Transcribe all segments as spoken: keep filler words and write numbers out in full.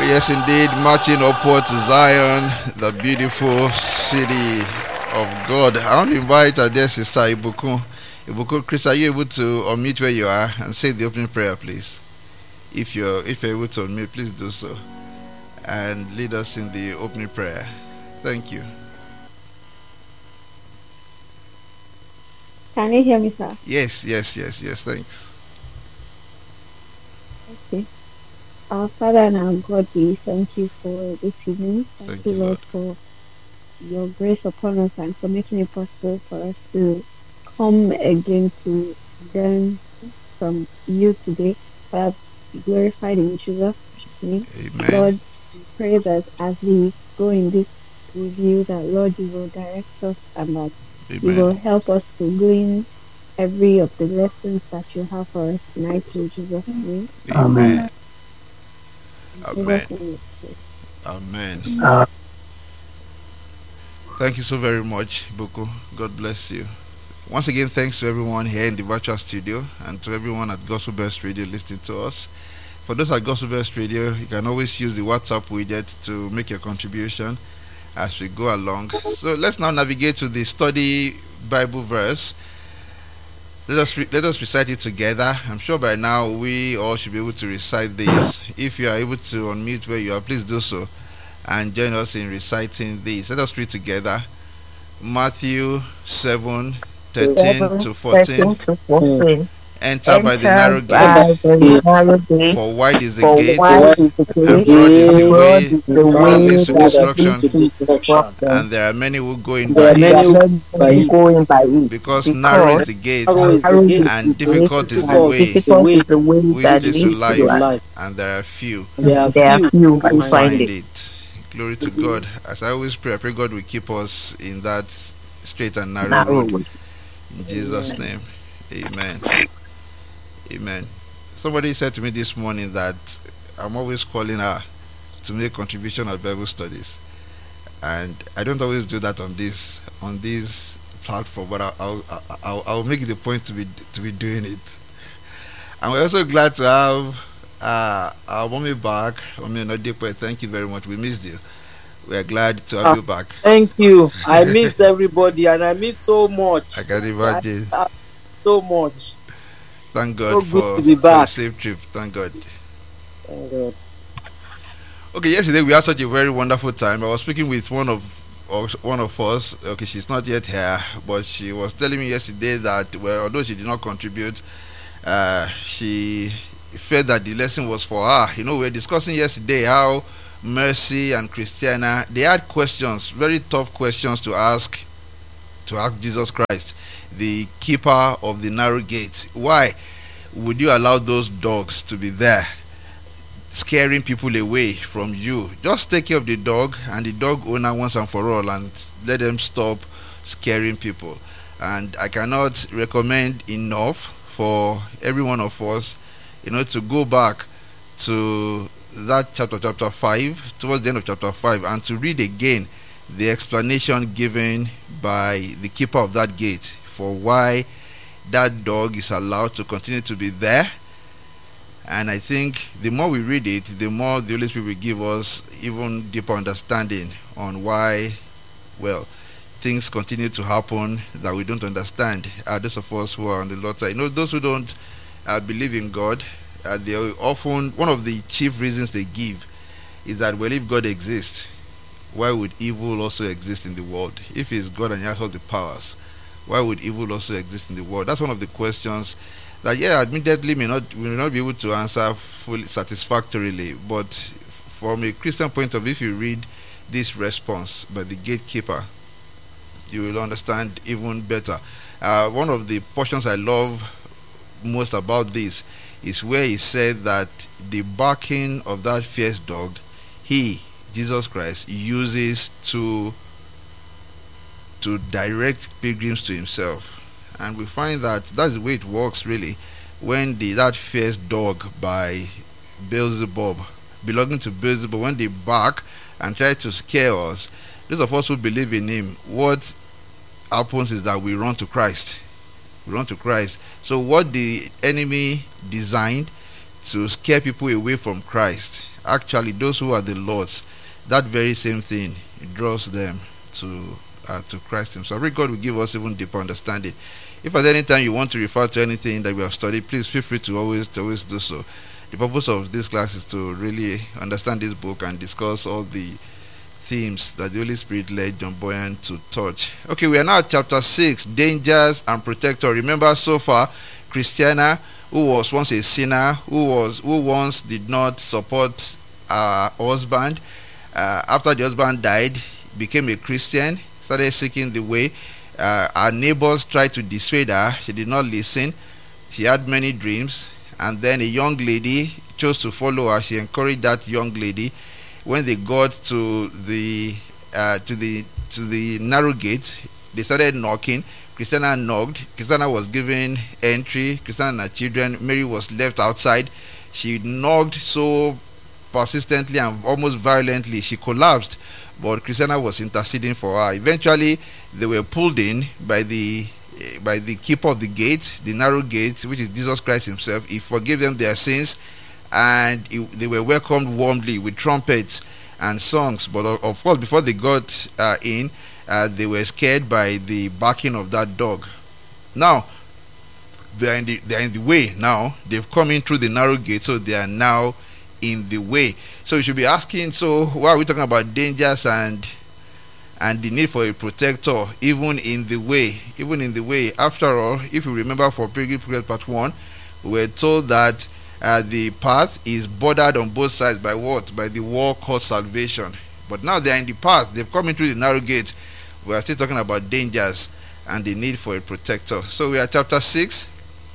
Yes, indeed, marching upward to Zion, the beautiful city of God. I want to invite our dear sister Ibukun. Ibukun, Chris, are you able to unmute where you are and say the opening prayer, please? If you're if you're able to unmute, please do so and lead us in the opening prayer. Thank you. Can you hear me, sir? Yes, yes, yes, yes. Thanks. Okay. Our Father and our God, we thank you for this evening. Thank, Thank you, you, Lord, Lord. for your grace upon us and for making it possible for us to come again to learn from you today. Father, be glorified in Jesus' name. Amen. Lord, we pray that as we go in this review, that Lord, you will direct us and that you Amen. will help us to glean every of the lessons that you have for us tonight in Jesus' name. Amen. In Amen. Jesus' name we pray. Amen. Uh, Thank you so very much, Boko. God bless you. Once again, thanks to everyone here in the virtual studio and to everyone at Gospel Best Radio listening to us. For those at Gospel Best Radio, you can always use the WhatsApp widget to make your contribution as we go along. So let's now navigate to the study Bible verse. Let us re- let us recite it together. I'm sure by now we all should be able to recite this. If you are able to unmute where you are, please do so and join us in reciting this. Let us read together. Matthew seven, thirteen to fourteen. to fourteen. Enter by the narrow Enter by gate, the narrow gate, for wide is the for gate, wide is the and gate, broad is and the broad way is the that way leads to that leads destruction, to destruction. and there are many who go in There by are it. many who go in by it, Because narrow is because the gate, Narrow is the narrow is gate, and the difficult gate, is the and way difficult is the way which that leads to leads to life, life, life. and there are few And there are and there are few few who who who find find find it. it. Glory to God. As I always pray, I pray God will keep us in that straight and narrow Narrow road. way. In Jesus' name. Amen. Amen. Somebody said to me this morning that I'm always calling her to make contribution at Bible studies, and I don't always do that on this on this platform, but I'll I'll, I'll, I'll make it a point to be to be doing it. And we're also glad to have uh, our mommy back. Mommy Nodipe, thank you very much. We missed you. We are glad to have Ah, you back. Thank you. I missed everybody and I missed so much. I can I imagine. I- so much. Thank So God good for to be for a back. safe trip. Thank God. Thank God. Okay, yesterday we had such a very wonderful time. I was speaking with one of of- one of us. Okay, she's not yet here, but she was telling me yesterday that, well, although she did not contribute, uh, she felt that the lesson was for her. You know, we were discussing yesterday how Mercy and Christiana, they had questions, very tough questions to ask to ask Jesus Christ, the keeper of the narrow gate. Why would you allow those dogs to be there, scaring people away from you? Just take care of the dog and the dog owner once and for all, and let them stop scaring people. And I cannot recommend enough for every one of us, you know, to go back to that chapter, chapter five, towards the end of chapter five, and to read again the explanation given by the keeper of that gate for why that dog is allowed to continue to be there. And I think the more we read it, the more the Holy Spirit will give us even deeper understanding on why, well, things continue to happen that we don't understand. Uh, those of us who are on the Lord's side, you know, those who don't uh, believe in God, uh, they are often, one of the chief reasons they give is that, well, if God exists, why would evil also exist in the world? If He's God and He has all the powers, why would evil also exist in the world? That's one of the questions that, yeah, admittedly may not we may not be able to answer fully satisfactorily, but from a Christian point of view, if you read this response by the gatekeeper, you will understand even better. Uh, one of the portions I love most about this is where he said that the barking of that fierce dog, He, Jesus Christ, uses to to direct pilgrims to Himself. And we find that that's the way it works, really, when the that fierce dog by Beelzebub, belonging to Beelzebub, when they bark and try to scare us, those of us who believe in Him, what happens is that we run to Christ. We run to Christ. So what the enemy designed to scare people away from Christ, actually those who are the Lord's, that very same thing draws them to uh, to Christ himself. I pray God will give us even deeper understanding. If at any time you want to refer to anything that we have studied, please feel free to always to always do so. The purpose of this class is to really understand this book and discuss all the themes that the Holy Spirit led John Boyan to touch. Okay, we are now at chapter six, dangers and protector. Remember so far, Christiana, who was once a sinner, who was who once did not support her husband, uh, after the husband died, became a Christian, started seeking the way. Uh, her neighbors tried to dissuade her. She did not listen. She had many dreams, and then a young lady chose to follow her. She encouraged that young lady. When they got to the uh, to the to the narrow gate, they started knocking. Christiana knocked. Christiana was given entry. Christiana and her children. Mary was left outside. She knocked so persistently and almost violently, she collapsed. But Christiana was interceding for her. Eventually, they were pulled in by the uh, by the keeper of the gate, the narrow gate, which is Jesus Christ himself. He forgave them their sins, and it, they were welcomed warmly with trumpets and songs. But of, of course, before they got uh, in, uh, they were scared by the barking of that dog. Now they are in the they are in the way. Now they've come in through the narrow gate, so they are now in the way. So you should be asking, so why are we talking about dangers and and the need for a protector even in the way? Even in the way. After all, if you remember for Pilgrim Progress Part one, we were told that uh, the path is bordered on both sides by what? By the wall called salvation. But now they are in the path. They've come into the narrow gate. We are still talking about dangers and the need for a protector. So we are chapter six.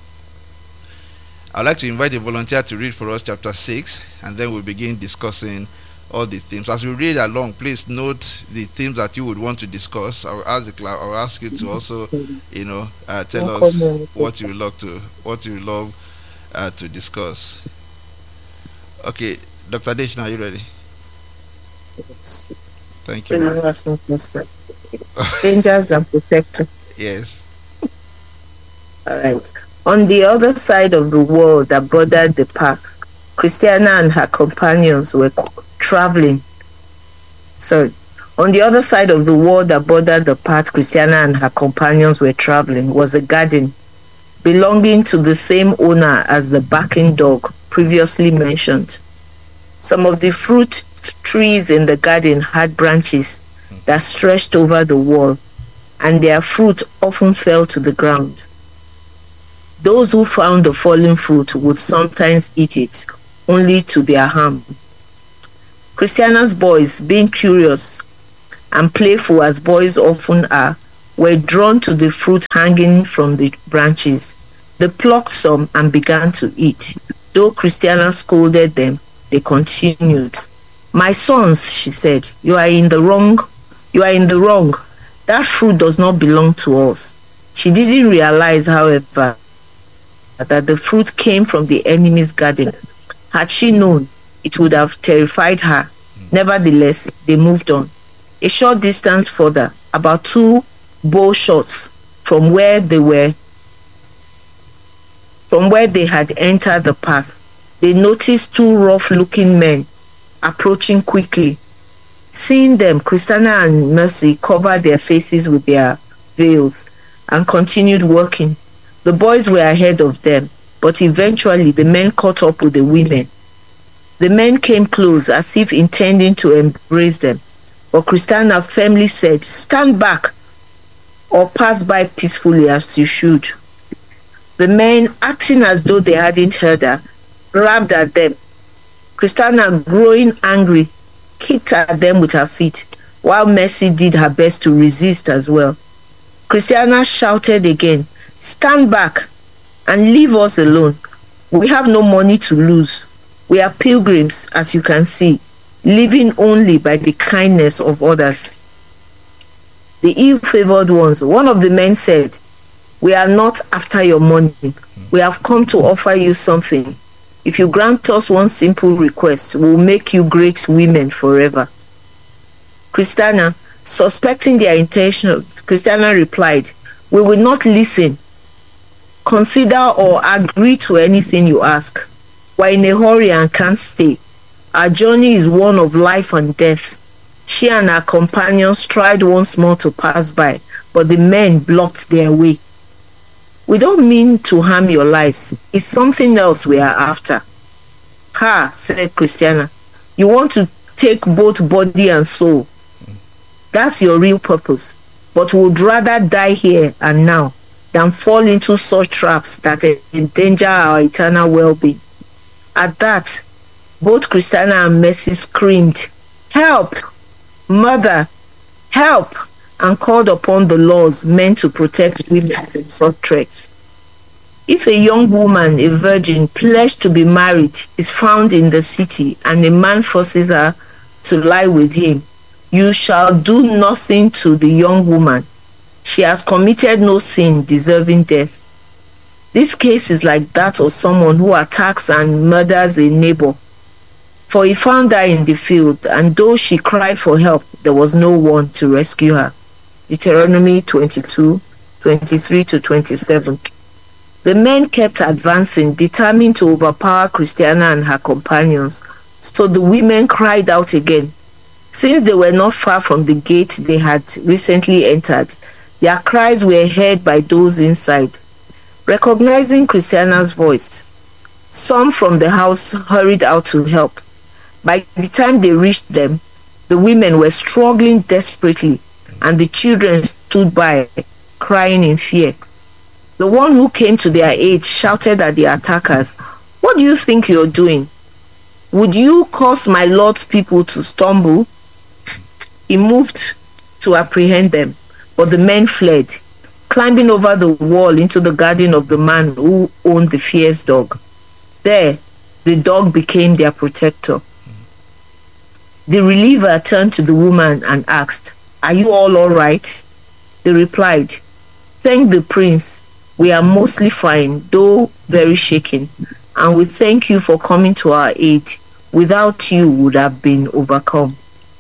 I'd like to invite a volunteer to read for us chapter six, and then we'll begin discussing all the themes. As we read along, please note the themes that you would want to discuss. I will ask the class, I will ask you to also, you know, uh, tell us what you would love to what you would love uh, to discuss. Okay, Doctor Deshna, are you ready? Yes. Thank So you. now ask me question. Dangers and protector. Yes. All right. On the other side of the wall that bordered the path, Christiana and her companions were traveling. Sorry. On the other side of the wall that bordered the path, Christiana and her companions were traveling, was a garden belonging to the same owner as the barking dog previously mentioned. Some of the fruit trees in the garden had branches that stretched over the wall, and their fruit often fell to the ground. Those who found the fallen fruit would sometimes eat it, only to their harm. Christiana's boys, being curious and playful as boys often are, were drawn to the fruit hanging from the branches. They plucked some and began to eat. Though Christiana scolded them, they continued. "My sons," she said, "you are in the wrong. You are in the wrong. That fruit does not belong to us." She didn't realize, however, that the fruit came from the enemy's garden. Had she known, it would have terrified her. Nevertheless, they moved on. A short distance further, about two bow shots from where they were, from where they had entered the path, they noticed two rough-looking men approaching quickly. Seeing them, Christiana and Mercy covered their faces with their veils and continued walking. The boys were ahead of them, but eventually the men caught up with the women. The men came close as if intending to embrace them, but Christiana firmly said, "Stand back or pass by peacefully as you should." The men, acting as though they hadn't heard her, grabbed at them. Christiana, growing angry, kicked at them with her feet, while Mercy did her best to resist as well. Christiana shouted again, "Stand back and leave us alone. We have no money to lose. We are pilgrims, as you can see, living only by the kindness of others." The ill-favored ones, one of the men said, "We are not after your money. We have come to offer you something. If you grant us one simple request, we will make you great women forever." Christiana, suspecting their intentions, Christiana replied, "We will not listen, consider or agree to anything you ask. We're in a hurry and can't stay. Our journey is one of life and death. She and her companions tried once more to pass by, but the men blocked their way. We don't mean to harm your lives. It's something else we are after. Ha, said Christiana. You want to take both body and soul. That's your real purpose. But would rather die here and now than fall into such traps that endanger our eternal well-being. At that, both Christiana and Mercy screamed, "Help! Mother! Help!" and called upon the laws meant to protect women from such threats. If a young woman, a virgin, pledged to be married, is found in the city and a man forces her to lie with him, you shall do nothing to the young woman. She has committed no sin deserving death. This case is like that of someone who attacks and murders a neighbor. For he found her in the field, and though she cried for help, there was no one to rescue her. Deuteronomy twenty-two, twenty-three to twenty-seven. The men kept advancing, determined to overpower Christiana and her companions, so the women cried out again. Since they were not far from the gate they had recently entered, their cries were heard by those inside. Recognizing Christiana's voice, some from the house hurried out to help. By the time they reached them, the women were struggling desperately, and the children stood by, crying in fear. The one who came to their aid shouted at the attackers, "What do you think you're doing? Would you cause my Lord's people to stumble?" He moved to apprehend them, but the men fled, climbing over the wall into the garden of the man who owned the fierce dog. There, the dog became their protector. The reliever turned to the woman and asked, "Are you all all right?" They replied, "Thank the prince. We are mostly fine, though very shaken, and we thank you for coming to our aid. Without you, we would have been overcome."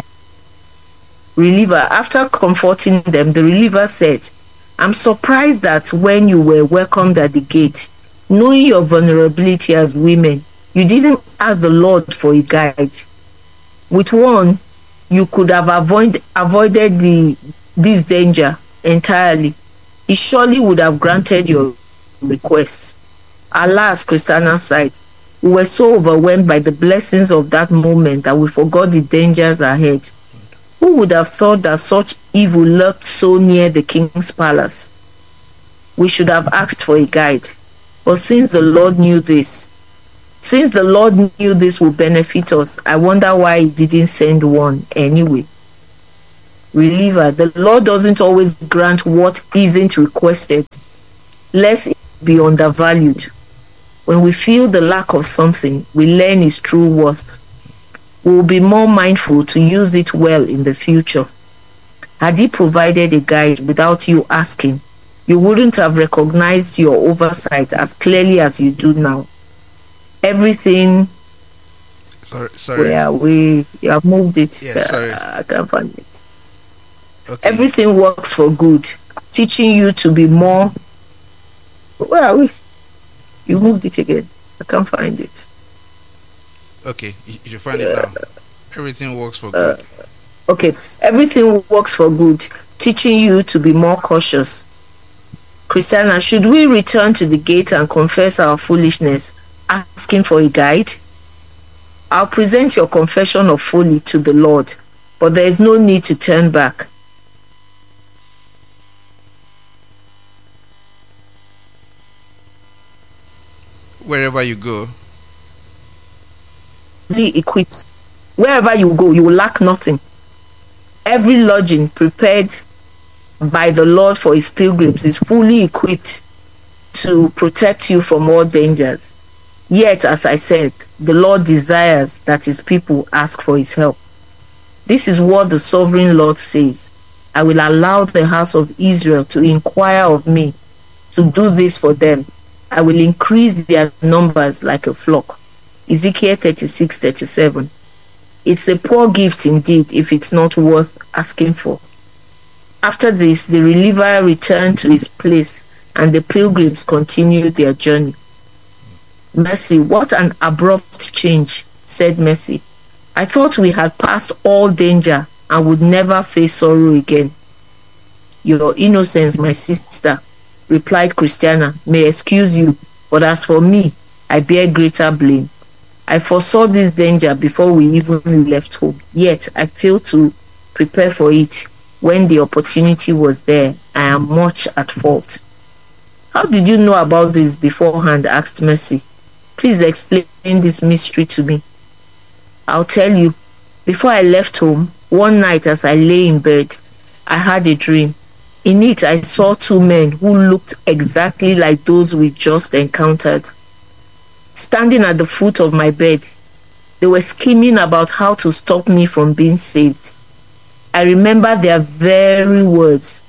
Reliever, after comforting them, the reliever said, "I'm surprised that when you were welcomed at the gate, knowing your vulnerability as women, you didn't ask the Lord for a guide. With one, you could have avoid, avoided the, this danger entirely. He surely would have granted your request." Alas, Christiana sighed. We were so overwhelmed by the blessings of that moment that we forgot the dangers ahead. Who would have thought that such evil lurked so near the king's palace? We should have asked for a guide. But since the Lord knew this, since the Lord knew this would benefit us, I wonder why he didn't send one anyway. Reliever, the Lord doesn't always grant what isn't requested, lest it be undervalued. When we feel the lack of something, we learn its true worth. We will be more mindful to use it well in the future. Had he provided a guide without you asking, you wouldn't have recognized your oversight as clearly as you do now. Everything. Sorry, sorry. Where we you have moved it. Yeah, sorry. Uh, I can't find it. Okay. Everything works for good, teaching you to be more. Where are we? You moved it again. I can't find it. Okay, you, you find it now. Everything works for good. Uh, okay, everything works for good, teaching you to be more cautious. Christiana, should we return to the gate and confess our foolishness, asking for a guide? I'll present your confession of folly to the Lord, but there is no need to turn back. Wherever you go. Equipped. Wherever you go, you will lack nothing. Every lodging prepared by the Lord for his pilgrims is fully equipped to protect you from all dangers. Yet, as I said, the Lord desires that his people ask for his help. This is what the sovereign Lord says. I will allow the house of Israel to inquire of me, to do this for them. I will increase their numbers like a flock. Ezekiel thirty-six thirty-seven. It's a poor gift indeed if it's not worth asking for. After this, the reliever returned to his place and the pilgrims continued their journey. Mercy, what an abrupt change, said Mercy. I thought we had passed all danger and would never face sorrow again. Your innocence, my sister, replied Christiana, may excuse you, but as for me, I bear greater blame. I foresaw this danger before we even left home, yet I failed to prepare for it when the opportunity was there. I am much at fault. How did you know about this beforehand? Asked Mercy. Please explain this mystery to me. I'll tell you. Before I left home, one night as I lay in bed, I had a dream. In it, I saw two men who looked exactly like those we just encountered. Standing at the foot of my bed, they were scheming about how to stop me from being saved. I remember their very words.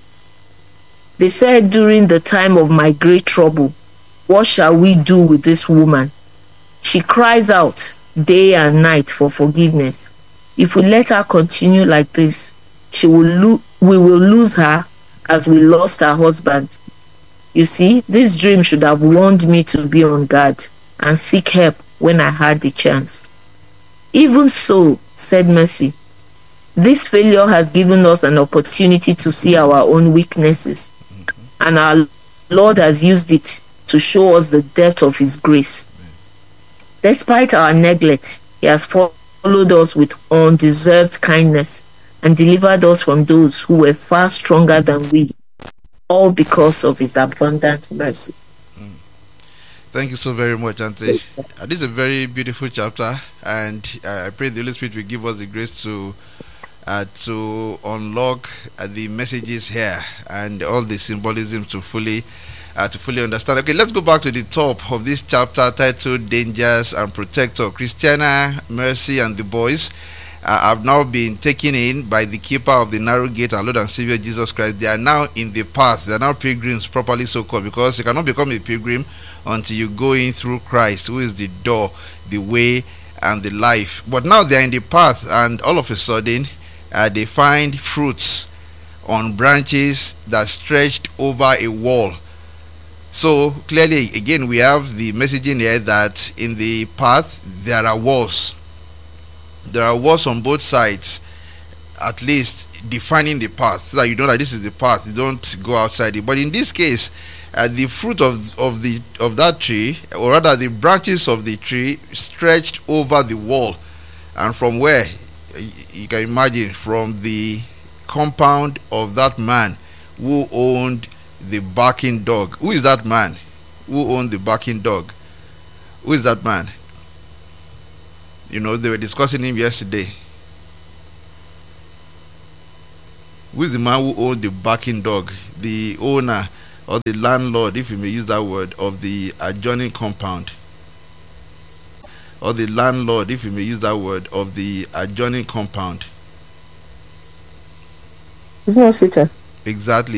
They said during the time of my great trouble, what shall we do with this woman? She cries out day and night for forgiveness. If we let her continue like this, she will lo- we will lose her as we lost her husband. You see, this dream should have warned me to be on guard and seek help when I had the chance. Even so, said Mercy, this failure has given us an opportunity to see our own weaknesses, and our Lord has used it to show us the depth of His grace. Despite our neglect, He has followed us with undeserved kindness and delivered us from those who were far stronger than we, all because of His abundant mercy. Mm. Thank you so very much, Auntie. Uh, this is a very beautiful chapter, and uh, I pray the Holy Spirit will give us the grace to uh, to unlock uh, the messages here and all the symbolism to fully uh, to fully understand. Okay, let's go back to the top of this chapter titled "Dangers and Protector." Christiana, Mercy, and the boys Uh, have now been taken in by the keeper of the narrow gate, our Lord and Savior Jesus Christ. They are now in the path. They are now pilgrims, properly so called, because you cannot become a pilgrim until you go in through Christ, who is the door, the way, and the life. But now they are in the path, and all of a sudden, uh, they find fruits on branches that stretched over a wall. So clearly, again, we have the messaging here that in the path there are walls. There are walls on both sides, at least defining the path, so that you know that this is the path. You don't go outside it. But in this case, uh, the fruit of of the of that tree, or rather the branches of the tree, stretched over the wall, and from where you can imagine, from the compound of that man who owned the barking dog. Who is that man who owned the barking dog? Who is that man? You know, they were discussing him yesterday. Who is the man who owned the barking dog? The owner or the landlord, if you may use that word, of the adjoining compound. Or the landlord, if you may use that word, of the adjoining compound. It's not Satan. Exactly.